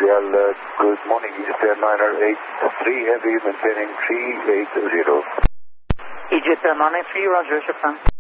ATL, good morning, EasyJet 983 Heavy, maintaining 380. EasyJet 983, roger, Japan.